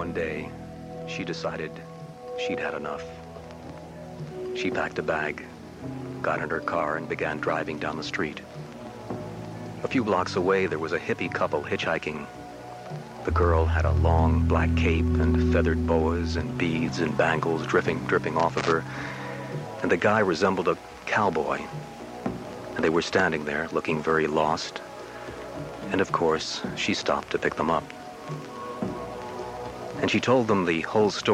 one day, she decided she'd had enough. She packed a bag, got in her car, and began driving down the street. A few blocks away, there was a hippie couple hitchhiking. The girl had a long black cape and feathered boas and beads and bangles dripping off of her, and the guy resembled a cowboy. And they were standing there, looking very lost. And of course, she stopped to pick them up. And she told them the whole story.